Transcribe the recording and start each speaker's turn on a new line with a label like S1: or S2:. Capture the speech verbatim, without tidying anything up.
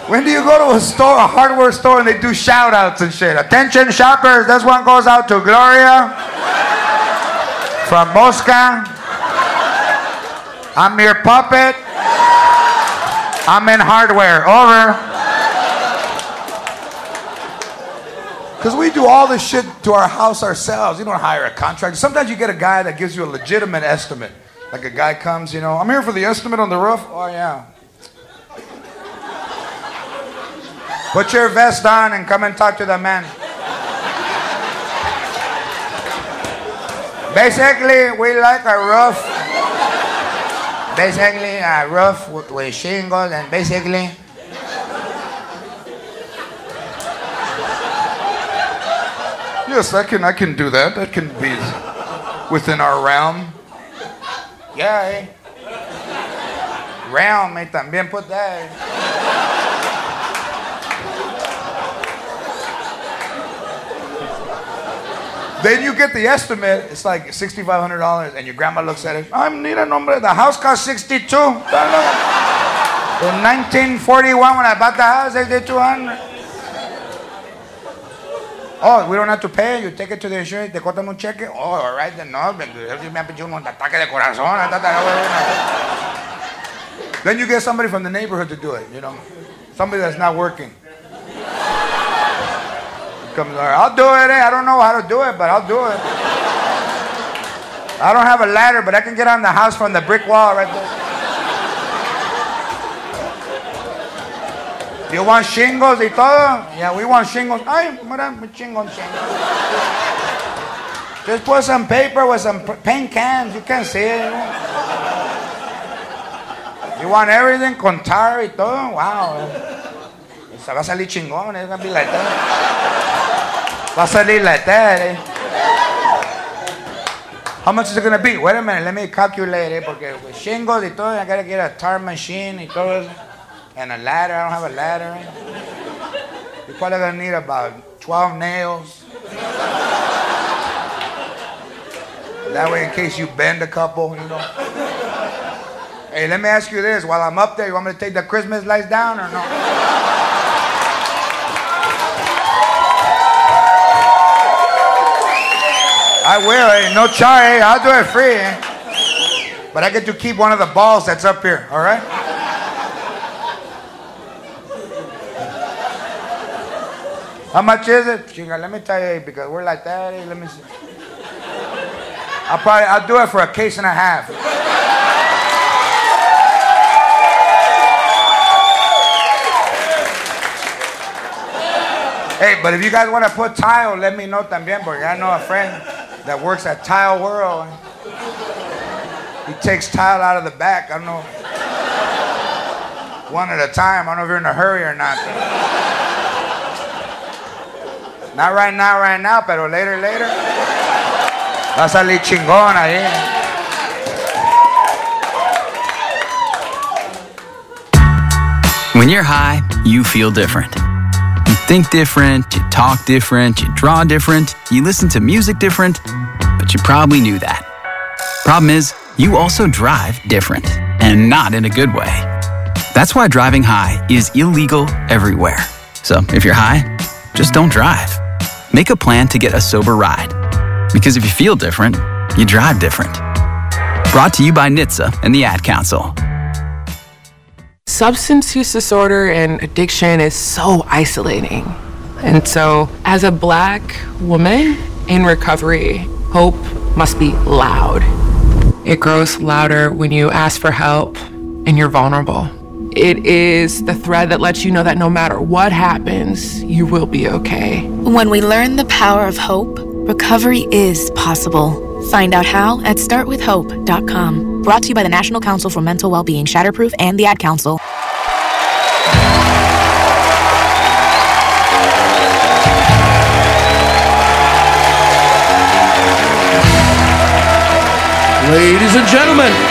S1: When do you go to a store, a hardware store, and they do shout outs and shit? Attention shoppers, this one goes out to Gloria from Mosca. I'm your puppet. I'm in hardware. Over. Because we do all this shit to our house ourselves. You don't hire a contractor. Sometimes you get a guy that gives you a legitimate estimate. Like a guy comes, you know, I'm here for the estimate on the roof. Oh, yeah. Put your vest on and come and talk to the man. Basically, we like a roof. Basically, a roof with, with shingles and basically... Yes, I can, I can do that. That can be within our realm. Yeah, eh? Realm, eh? También put that. Then you get the estimate. It's like sixty-five hundred dollars, and your grandma looks at it. I need a number. The house cost sixty-two. In nineteen forty-one, when I bought the house, sixty-two hundred. Oh, we don't have to pay. You take it to the insurance. Te cortan un cheque. Oh, all right, then no. Me han pedido un ataque de corazón. Then you get somebody from the neighborhood to do it. You know, somebody that's not working. Comes, I'll do it. Eh? I don't know how to do it, but I'll do it. I don't have a ladder, but I can get on the house from the brick wall right there. You want shingles y todo? Yeah, we want shingles. Ay, mira, shingles, shingles. Just put some paper with some paint cans. You can see it. You know? You want everything con tar y todo? Wow. Se va a salir chingón. It's gonna be like that. Va a salir like that, eh? How much is it gonna be? Wait a minute, let me calculate it. Porque with shingles y todo, I gotta get a tar machine y todo. And a ladder. I don't have a ladder. You're probably gonna need about twelve nails. That way, in case you bend a couple, you know. Hey, let me ask you this. While I'm up there, you want me to take the Christmas lights down or no? I will, eh? No charge, eh? I'll do it free, eh? But I get to keep one of the balls that's up here, all right? How much is it? Chinga, let me tell you, because we're like that, eh? Let me see. I'll probably, I'll do it for a case and a half. Hey, but if you guys want to put tile, let me know también, porque I know a friend that works at Tile World. He takes tile out of the back. I don't know. One at a time. I don't know if you're in a hurry or not. Not right now, right now, pero later, later. Va a salir chingón ahí.
S2: When you're high, you feel different. You think different, you talk different, you draw different, you listen to music different, but you probably knew that. Problem is, you also drive different, and not in a good way. That's why driving high is illegal everywhere. So if you're high, just don't drive. Make a plan to get a sober ride. Because if you feel different, you drive different. Brought to you by N H T S A and the Ad Council.
S3: Substance use disorder and addiction is so isolating. And so, as a Black woman in recovery, hope must be loud. It grows louder when you ask for help and you're vulnerable. It is the thread that lets you know that no matter what happens, you will be okay.
S4: When we learn the power of hope, recovery is possible. Find out how at start with hope dot com. Brought to you by the National Council for Mental Wellbeing, Shatterproof, and the Ad Council.
S5: Ladies and gentlemen,